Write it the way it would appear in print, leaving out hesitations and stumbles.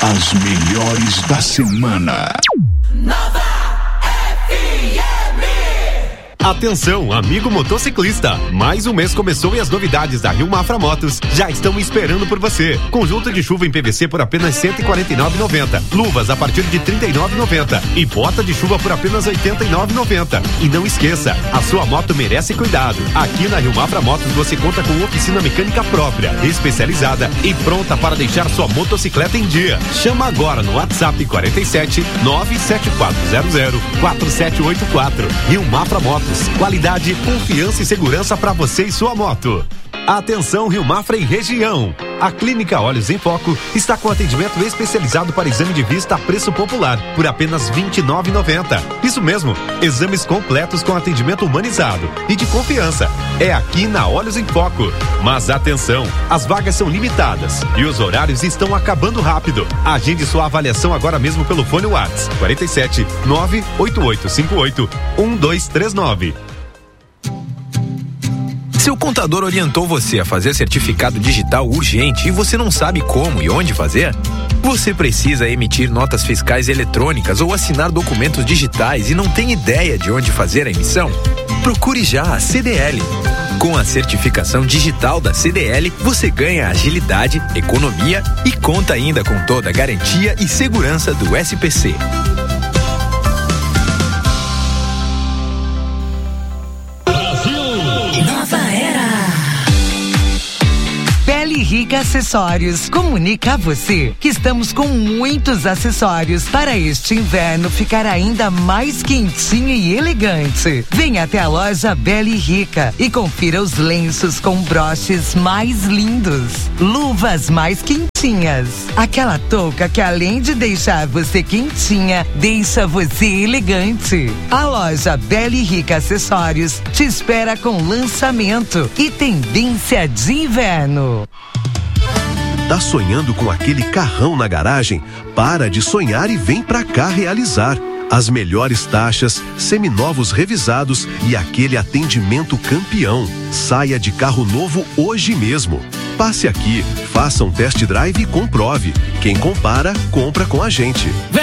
As melhores da semana. Nova FM. Atenção, amigo motociclista! Mais um mês começou e as novidades da Rio Mafra Motos já estão esperando por você. Conjunto de chuva em PVC por apenas R$ 149,90. Luvas a partir de R$ 39,90. E bota de chuva por apenas R$ 89,90. E não esqueça, a sua moto merece cuidado. Aqui na Rio Mafra Motos você conta com oficina mecânica própria, especializada e pronta para deixar sua motocicleta em dia. Chama agora no WhatsApp 47 97400 4784. Rio Mafra Motos. Qualidade, confiança e segurança para você e sua moto. Atenção Rio Mafra e região. A Clínica Olhos em Foco está com atendimento especializado para exame de vista a preço popular, por apenas R$ 29,90. Isso mesmo, exames completos com atendimento humanizado e de confiança. É aqui na Olhos em Foco. Mas atenção, as vagas são limitadas e os horários estão acabando rápido. Agende sua avaliação agora mesmo pelo fone WhatsApp 47 98858 1239. Seu contador orientou você a fazer certificado digital urgente e você não sabe como e onde fazer? Você precisa emitir notas fiscais eletrônicas ou assinar documentos digitais e não tem ideia de onde fazer a emissão? Procure já a CDL. Com a certificação digital da CDL, você ganha agilidade, economia e conta ainda com toda a garantia e segurança do SPC. Pele Rica Acessórios comunica a você que estamos com muitos acessórios para este inverno ficar ainda mais quentinho e elegante. Venha até a loja Pele Rica e confira os lenços com broches mais lindos, luvas mais quentinhas, aquela touca que além de deixar você quentinha, deixa você elegante. A loja Pele Rica Acessórios te espera com lançamento e tendência de inverno. Tá sonhando com aquele carrão na garagem? Para de sonhar e vem pra cá realizar. As melhores taxas, seminovos revisados e aquele atendimento campeão. Saia de carro novo hoje mesmo. Passe aqui, faça um test drive e comprove. Quem compara, compra com a gente.